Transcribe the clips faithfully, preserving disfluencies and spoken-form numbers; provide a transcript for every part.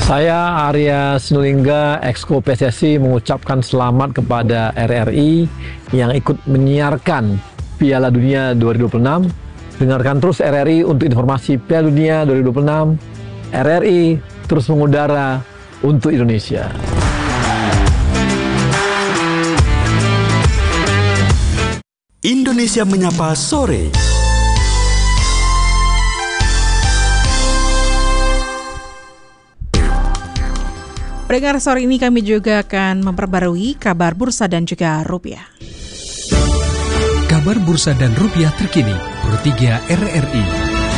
Saya Arya Sinulinga, Exco P S S I mengucapkan selamat kepada R R I yang ikut menyiarkan Piala Dunia dua ribu dua puluh enam. Dengarkan terus R R I untuk informasi Piala Dunia dua ribu dua puluh enam. R R I terus mengudara untuk Indonesia. Indonesia Menyapa Sore. Pendengar, sore ini kami juga akan memperbarui kabar bursa dan juga rupiah. Kabar bursa dan rupiah terkini, Pro tiga R R I.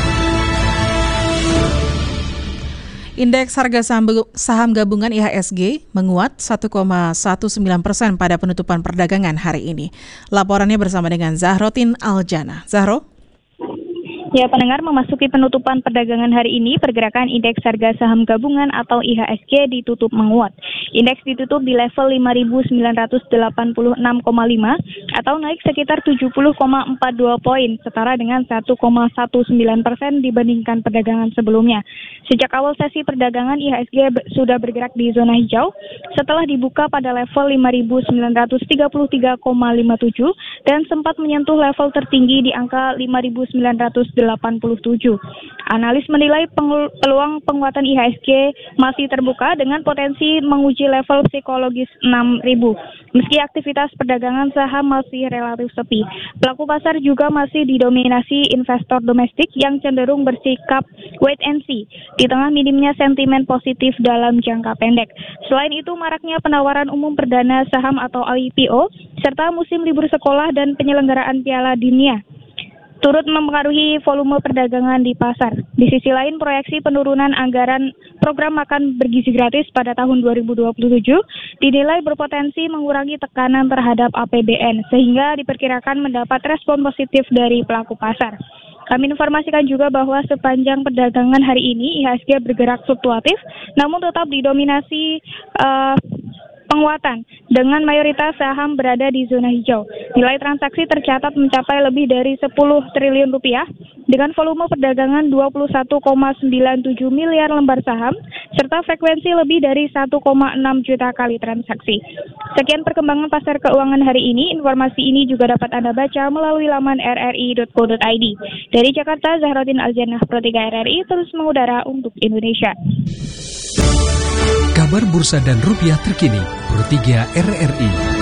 Indeks harga saham, saham gabungan I H S G menguat satu koma sembilan belas persen pada penutupan perdagangan hari ini. Laporannya bersama dengan Zahrotin Aljana. Zahro? Ya, pendengar, memasuki penutupan perdagangan hari ini, pergerakan indeks harga saham gabungan atau I H S G ditutup menguat. Indeks ditutup di level lima ribu sembilan ratus delapan puluh enam koma lima atau naik sekitar tujuh puluh koma empat dua poin, setara dengan satu koma sembilan belas persen dibandingkan perdagangan sebelumnya. Sejak awal sesi perdagangan, I H S G sudah bergerak di zona hijau setelah dibuka pada level lima ribu sembilan ratus tiga puluh tiga koma lima tujuh dan sempat menyentuh level tertinggi di angka lima ribu sembilan ratus delapan puluh tujuh. Analis menilai pengul- peluang penguatan I H S G masih terbuka dengan potensi menguji level psikologis enam ribu. Meski aktivitas perdagangan saham masih relatif sepi, pelaku pasar juga masih didominasi investor domestik yang cenderung bersikap wait and see di tengah minimnya sentimen positif dalam jangka pendek. Selain itu, maraknya penawaran umum perdana saham atau I P O serta musim libur sekolah dan penyelenggaraan Piala Dunia turut mempengaruhi volume perdagangan di pasar. Di sisi lain, proyeksi penurunan anggaran program makan bergizi gratis pada tahun dua ribu dua puluh tujuh dinilai berpotensi mengurangi tekanan terhadap A P B N, sehingga diperkirakan mendapat respon positif dari pelaku pasar. Kami informasikan juga bahwa sepanjang perdagangan hari ini I H S G bergerak fluktuatif, namun tetap didominasi uh, penguatan dengan mayoritas saham berada di zona hijau. Nilai transaksi tercatat mencapai lebih dari sepuluh triliun rupiah dengan volume perdagangan dua puluh satu koma sembilan tujuh miliar lembar saham serta frekuensi lebih dari satu koma enam juta kali transaksi. Sekian perkembangan pasar keuangan hari ini. Informasi ini juga dapat Anda baca melalui laman r r i dot co dot i d. Dari Jakarta, Zahrotin Aljana, Pro tiga R R I terus mengudara untuk Indonesia. Kabar bursa dan rupiah terkini, Pro tiga R R I.